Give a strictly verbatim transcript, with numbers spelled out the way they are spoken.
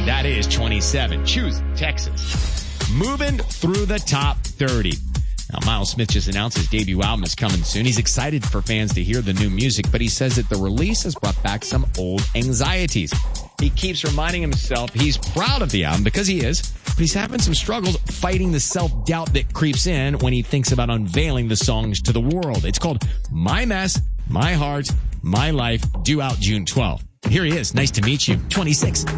That is twenty-seven. Choose Texas. Moving through the top thirty. Now, Miles Smith just announced his debut album is coming soon. He's excited for fans to hear the new music, but he says that the release has brought back some old anxieties. He keeps reminding himself he's proud of the album, because he is, but he's having some struggles fighting the self-doubt that creeps in when he thinks about unveiling the songs to the world. It's called My Mess, My Heart, My Life, due out June twelfth. Here he is. Nice to meet you. twenty-six.